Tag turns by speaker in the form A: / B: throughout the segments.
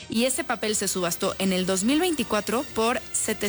A: y ese papel se subastó en el 2024 por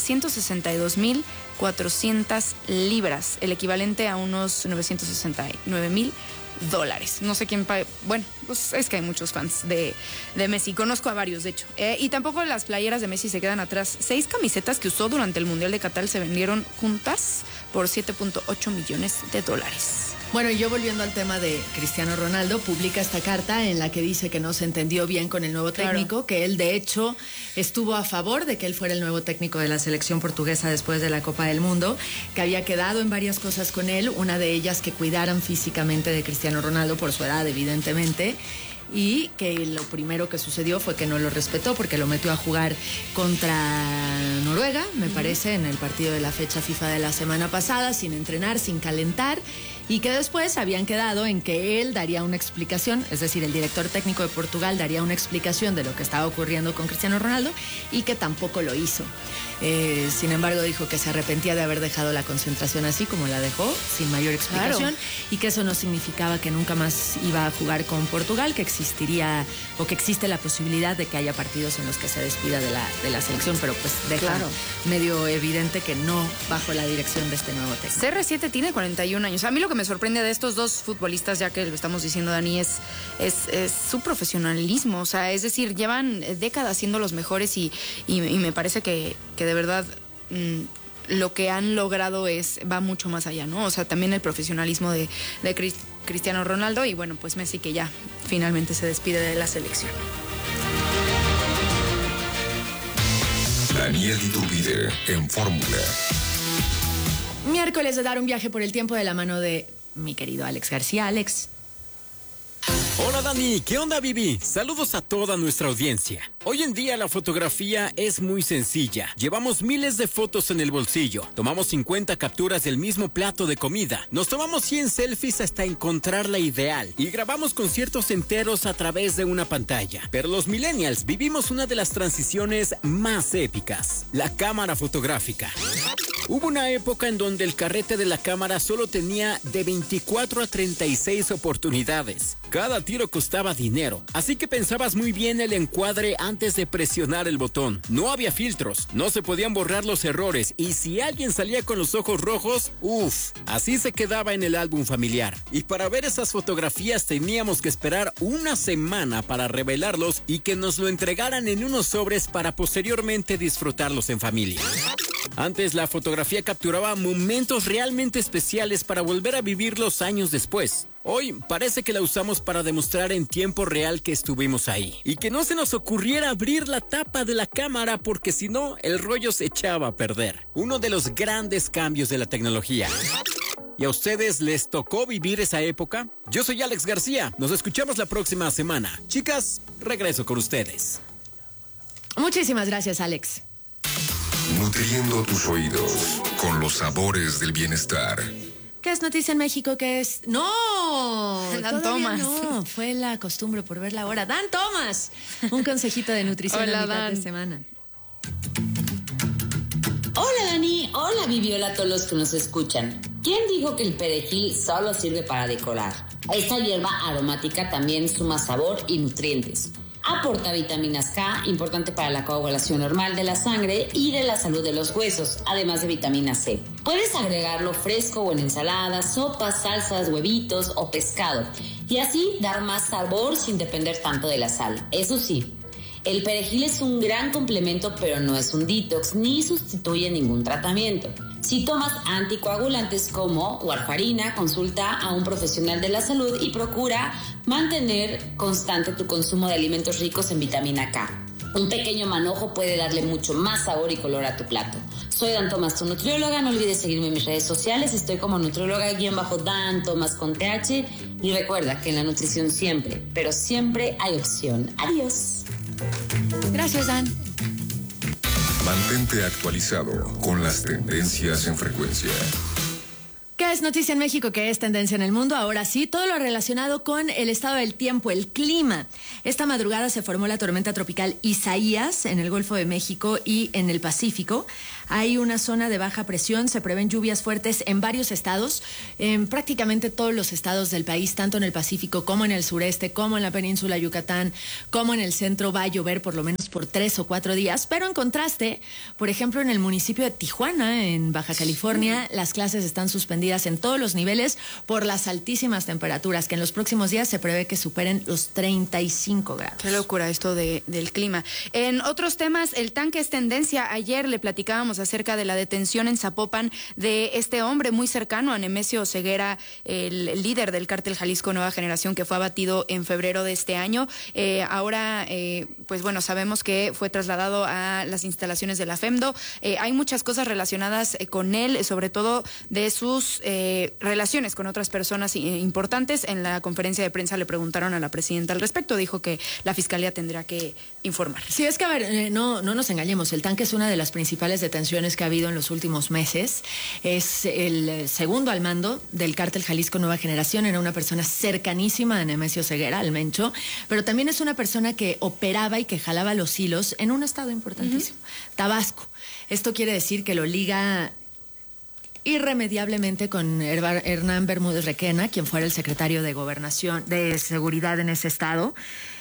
A: 762,400 libras, el equivalente a unos $969,000. No sé quién paga. Bueno, pues es que hay muchos fans de Messi. Conozco a varios, de hecho. Y tampoco las playeras de Messi se quedan atrás. 6 camisetas que usó durante el Mundial de Qatar se vendieron juntas por $7.8 millones.
B: Bueno, y yo volviendo al tema de Cristiano Ronaldo, publica esta carta en la que dice que no se entendió bien con el nuevo técnico, claro, que él de hecho estuvo a favor de que él fuera el nuevo técnico de la selección portuguesa después de la Copa del Mundo, que había quedado en varias cosas con él, una de ellas que cuidaran físicamente de Cristiano Ronaldo por su edad, evidentemente, y que lo primero que sucedió fue que no lo respetó porque lo metió a jugar contra Noruega, me parece, en el partido de la fecha FIFA de la semana pasada, sin entrenar, sin calentar, y que después habían quedado en que él daría una explicación, es decir, el director técnico de Portugal daría una explicación de lo que estaba ocurriendo con Cristiano Ronaldo, y que tampoco lo hizo. Sin embargo, dijo que se arrepentía de haber dejado la concentración así como la dejó, sin mayor explicación, claro, y que eso no significaba que nunca más iba a jugar con Portugal, que existiría o que existe la posibilidad de que haya partidos en los que se despida de la selección, pero pues deja, claro, medio evidente que no bajo la dirección de este nuevo técnico.
A: CR7 tiene 41 años. A mí lo que me sorprende de estos dos futbolistas, ya que lo estamos diciendo, Dani, es su profesionalismo. O sea, es decir, llevan décadas siendo los mejores y me parece que de verdad lo que han logrado va mucho más allá, ¿no? O sea, también el profesionalismo de Cristiano Ronaldo, y bueno, pues Messi, que ya finalmente se despide de la selección.
C: Daniel Iturbide en Fórmula.
B: Miércoles de dar un viaje por el tiempo de la mano de mi querido Alex García. Alex.
D: Hola Dani, ¿qué onda Vivi? Saludos a toda nuestra audiencia. Hoy en día la fotografía es muy sencilla. Llevamos miles de fotos en el bolsillo. Tomamos 50 capturas del mismo plato de comida. Nos tomamos 100 selfies hasta encontrar la ideal. Y grabamos conciertos enteros a través de una pantalla. Pero los millennials vivimos una de las transiciones más épicas. La cámara fotográfica. Hubo una época en donde el carrete de la cámara solo tenía de 24 a 36 oportunidades. Cada tiro costaba dinero, así que pensabas muy bien el encuadre antes de presionar el botón. No había filtros, no se podían borrar los errores, y si alguien salía con los ojos rojos, así se quedaba en el álbum familiar. Y para ver esas fotografías teníamos que esperar una semana para revelarlos y que nos lo entregaran en unos sobres para posteriormente disfrutarlos en familia. Antes la fotografía capturaba momentos realmente especiales para volver a vivirlos años después. Hoy parece que la usamos para demostrar en tiempo real que estuvimos ahí. Y que no se nos ocurriera abrir la tapa de la cámara porque si no, el rollo se echaba a perder. Uno de los grandes cambios de la tecnología. ¿Y a ustedes les tocó vivir esa época? Yo soy Alex García. Nos escuchamos la próxima semana. Chicas, regreso con ustedes.
B: Muchísimas gracias, Alex.
C: Nutriendo tus oídos con los sabores del bienestar.
B: ¿Qué es noticia en México? ¿Qué es? ¡No!
A: Dan Tomás.
B: No, fue la costumbre por ver la hora. ¡Dan Tomás! Un consejito de nutrición
A: Hola,
B: a mitad
A: Dan.
B: de semana.
E: Hola Dani, hola Vivi, hola a todos los que nos escuchan. ¿Quién dijo que el perejil solo sirve para decorar? Esta hierba aromática también suma sabor y nutrientes. Aporta vitaminas K, importante para la coagulación normal de la sangre y de la salud de los huesos, además de vitamina C. Puedes agregarlo fresco o en ensaladas, sopas, salsas, huevitos o pescado, y así dar más sabor sin depender tanto de la sal. Eso sí, el perejil es un gran complemento, pero no es un detox ni sustituye ningún tratamiento. Si tomas anticoagulantes como warfarina, consulta a un profesional de la salud y procura mantener constante tu consumo de alimentos ricos en vitamina K. Un pequeño manojo puede darle mucho más sabor y color a tu plato. Soy Dan Tomás, tu nutrióloga. No olvides seguirme en mis redes sociales. Estoy como nutrióloga-Dan Tomás con TH. Y recuerda que en la nutrición siempre, pero siempre hay opción. Adiós.
B: Gracias, Dan.
C: Mantente actualizado con las tendencias en frecuencia.
B: ¿Qué es noticia en México? ¿Qué es tendencia en el mundo? Ahora sí, todo lo relacionado con el estado del tiempo, el clima. Esta madrugada se formó la tormenta tropical Isaías en el Golfo de México y en el Pacífico. Hay una zona de baja presión, se prevén lluvias fuertes en varios estados, en prácticamente todos los estados del país, tanto en el Pacífico como en el sureste, como en la península Yucatán, como en el centro. Va a llover por lo menos menos por 3 o 4 días, pero en contraste, por ejemplo, en el municipio de Tijuana, en Baja California, las clases están suspendidas en todos los niveles por las altísimas temperaturas, que en los próximos días se prevé que superen los 35 grados.
A: Qué locura esto del clima. En otros temas, el tanque es tendencia. Ayer le platicábamos acerca de la detención en Zapopan de este hombre muy cercano a Nemesio Ceguera, el líder del cártel Jalisco Nueva Generación, que fue abatido en febrero de este año. Ahora, pues bueno, sabemos que fue trasladado a las instalaciones de la FEMDO. Hay muchas cosas relacionadas con él, sobre todo de sus relaciones con otras personas importantes. En la conferencia de prensa le preguntaron a la presidenta al respecto. Dijo que la fiscalía tendrá que informar.
B: Sí, es que, a ver, no nos engañemos. El tanque es una de las principales detenciones que ha habido en los últimos meses. Es el segundo al mando del cártel Jalisco Nueva Generación. Era una persona cercanísima a Nemesio Ceguera, al Mencho, pero también es una persona que operaba y que jalaba los hilos en un estado importantísimo, Tabasco. Esto quiere decir que lo liga irremediablemente con Hernán Bermúdez Requena, quien fuera el secretario de Gobernación, de Seguridad en ese estado.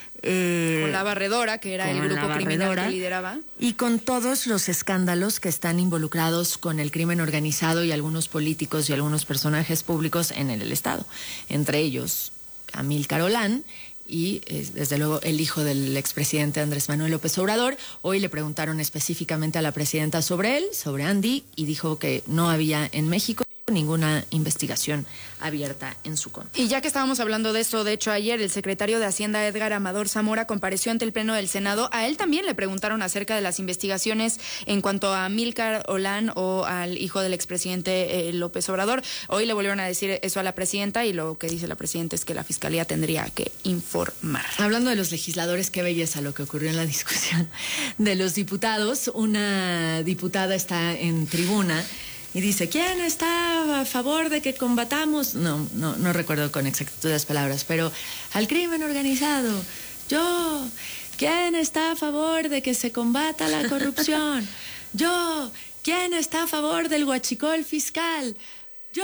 A: Con la Barredora, que era el grupo criminal que lideraba.
B: Y con todos los escándalos que están involucrados con el crimen organizado y algunos políticos y algunos personajes públicos en el estado. Entre ellos, Amílcar Olán y, desde luego, el hijo del expresidente Andrés Manuel López Obrador. Hoy le preguntaron específicamente a la presidenta sobre él, sobre Andy, y dijo que no había en México ninguna investigación abierta en su contra.
A: Y ya que estábamos hablando de eso, de hecho ayer el secretario de Hacienda Edgar Amador Zamora compareció ante el Pleno del Senado. A él también le preguntaron acerca de las investigaciones en cuanto a Amílcar Olán o al hijo del expresidente López Obrador. Hoy le volvieron a decir eso a la presidenta y lo que dice la presidenta es que la fiscalía tendría que informar.
B: Hablando de los legisladores, qué belleza lo que ocurrió en la discusión de los diputados. Una diputada está en tribuna y dice, ¿quién está a favor de que combatamos? No recuerdo con exactitud las palabras, pero al crimen organizado. Yo. ¿Quién está a favor de que se combata la corrupción? Yo. ¿Quién está a favor del huachicol fiscal? ¡Yo!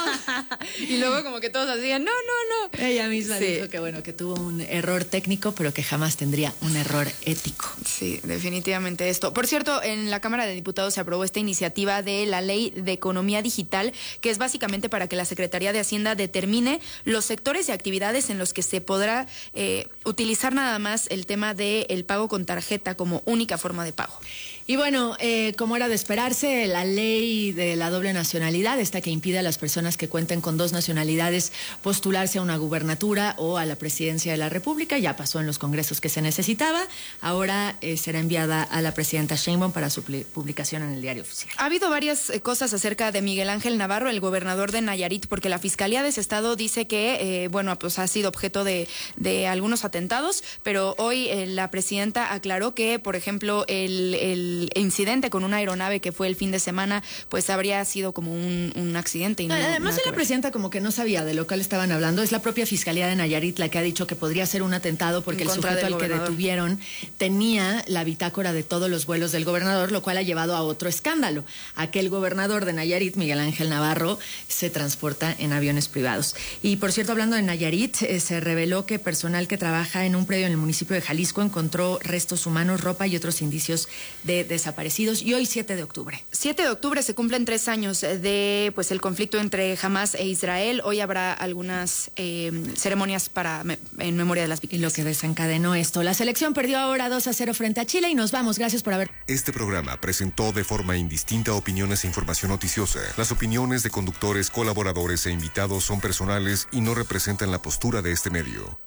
A: Y luego como que todos hacían, no.
B: Ella misma dijo que bueno, que tuvo un error técnico, pero que jamás tendría un error ético.
A: Sí, definitivamente esto. Por cierto, en la Cámara de Diputados se aprobó esta iniciativa de la Ley de Economía Digital, que es básicamente para que la Secretaría de Hacienda determine los sectores y actividades en los que se podrá utilizar nada más el tema del pago con tarjeta como única forma de pago.
B: Y bueno, como era de esperarse, la ley de la doble nacionalidad, esta que impide a las personas que cuenten con 2 nacionalidades postularse a una gubernatura o a la presidencia de la República, ya pasó en los congresos que se necesitaba, ahora será enviada a la presidenta Sheinbaum para su publicación en el Diario Oficial.
A: Ha habido varias cosas acerca de Miguel Ángel Navarro, el gobernador de Nayarit, porque la Fiscalía de ese estado dice que, pues ha sido objeto de algunos atentados, pero hoy la presidenta aclaró que, por ejemplo, el incidente con una aeronave que fue el fin de semana, pues habría sido como un accidente. Y
B: además, la presidenta como que no sabía de lo cual estaban hablando. Es la propia Fiscalía de Nayarit la que ha dicho que podría ser un atentado porque el sujeto al que detuvieron tenía la bitácora de todos los vuelos del gobernador, lo cual ha llevado a otro escándalo. Aquel gobernador de Nayarit, Miguel Ángel Navarro, se transporta en aviones privados. Y por cierto, hablando de Nayarit, se reveló que personal que trabaja en un predio en el municipio de Jalisco encontró restos humanos, ropa y otros indicios de desaparecidos. Y hoy, 7 de octubre.
A: 7 de octubre se cumplen 3 años de pues el conflicto entre Hamás e Israel. Hoy habrá algunas ceremonias en memoria de las víctimas.
B: Y lo que desencadenó esto. La selección perdió ahora 2-0 frente a Chile y nos vamos. Gracias por haber...
C: Este programa presentó de forma indistinta opiniones e información noticiosa. Las opiniones de conductores, colaboradores e invitados son personales y no representan la postura de este medio.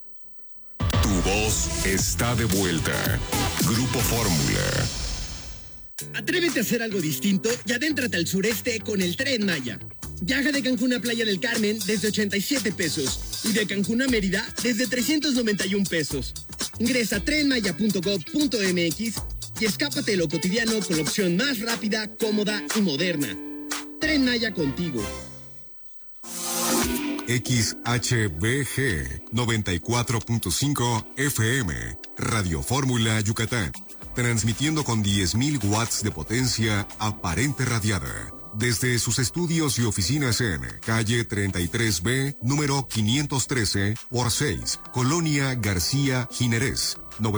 C: Tu voz está de vuelta. Grupo Fórmula.
F: Atrévete a hacer algo distinto y adéntrate al sureste con el Tren Maya. Viaja de Cancún a Playa del Carmen desde 87 pesos y de Cancún a Mérida desde 391 pesos. Ingresa a trenmaya.gov.mx y escápate de lo cotidiano con la opción más rápida, cómoda y moderna. Tren Maya contigo.
C: XHBG 94.5 FM, Radio Fórmula Yucatán. Transmitiendo con 10.000 watts de potencia aparente radiada. Desde sus estudios y oficinas en calle 33B, número 513 por 6, Colonia García Ginerés,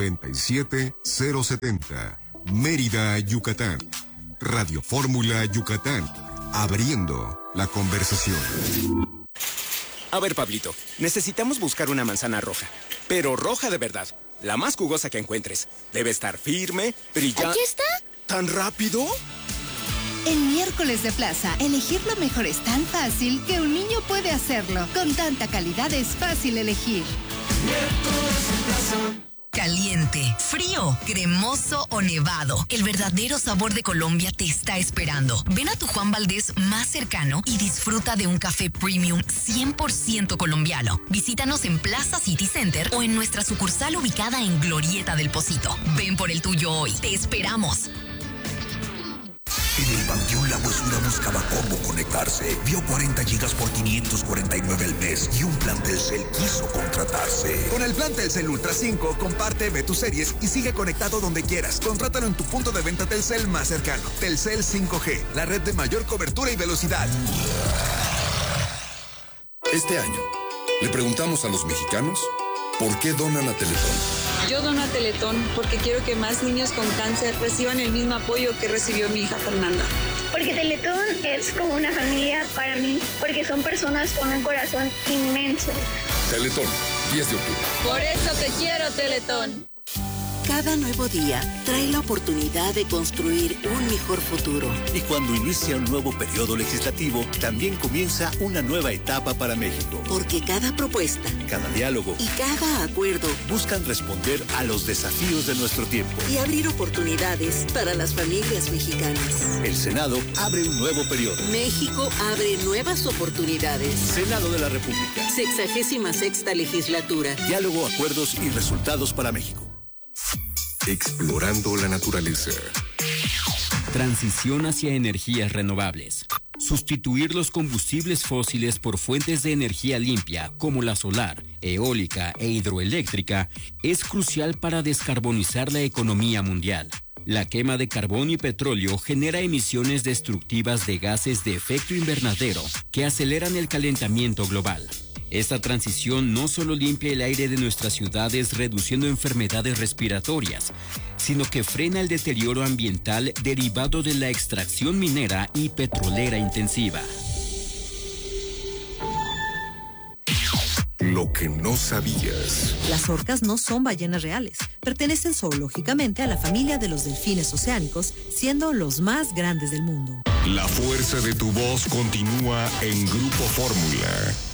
C: 97070, Mérida, Yucatán. Radio Fórmula Yucatán, abriendo la conversación.
G: A ver, Pablito, necesitamos buscar una manzana roja, pero roja de verdad, la más jugosa que encuentres. Debe estar firme, brillante.
H: ¿Aquí está?
G: ¿Tan rápido?
H: En Miércoles de Plaza, elegir lo mejor es tan fácil que un niño puede hacerlo. Con tanta calidad es fácil elegir.
I: Miércoles de Plaza. Caliente, frío, cremoso o nevado. El verdadero sabor de Colombia te está esperando. Ven a tu Juan Valdez más cercano y disfruta de un café premium 100% colombiano. Visítanos en Plaza City Center o en nuestra sucursal ubicada en Glorieta del Pocito. Ven por el tuyo hoy. Te esperamos.
J: En el Panteón La Huesura buscaba cómo conectarse. Vio 40 gigas por 549 al mes y un plan Telcel quiso contratarse.
K: Con el plan Telcel Ultra 5, comparte, ve tus series y sigue conectado donde quieras. Contrátalo en tu punto de venta Telcel más cercano. Telcel 5G, la red de mayor cobertura y velocidad.
L: Este año, le preguntamos a los mexicanos por qué donan a Teletón.
M: Yo dono a Teletón porque quiero que más niños con cáncer reciban el mismo apoyo que recibió mi hija Fernanda.
N: Porque Teletón es como una familia para mí, porque son personas con un corazón inmenso.
L: Teletón, 10 de octubre.
M: Por eso te quiero, Teletón.
O: Cada nuevo día trae la oportunidad de construir un mejor futuro.
P: Y cuando inicia un nuevo periodo legislativo, también comienza una nueva etapa para México.
O: Porque cada propuesta,
P: cada diálogo
O: y cada acuerdo
P: buscan responder a los desafíos de nuestro tiempo.
O: Y abrir oportunidades para las familias mexicanas.
P: El Senado abre un nuevo periodo.
O: México abre nuevas oportunidades.
P: Senado de la República.
O: 66ª legislatura.
P: Diálogo, acuerdos y resultados para México.
C: Explorando la naturaleza.
D: Transición hacia energías renovables. Sustituir los combustibles fósiles por fuentes de energía limpia como la solar, eólica e hidroeléctrica es crucial para descarbonizar la economía mundial. La quema de carbón y petróleo genera emisiones destructivas de gases de efecto invernadero que aceleran el calentamiento global. Esta transición no solo limpia el aire de nuestras ciudades reduciendo enfermedades respiratorias, sino que frena el deterioro ambiental derivado de la extracción minera y petrolera intensiva.
C: Lo que no sabías.
Q: Las orcas no son ballenas reales. Pertenecen zoológicamente a la familia de los delfines oceánicos, siendo los más grandes del mundo.
C: La fuerza de tu voz continúa en Grupo Fórmula.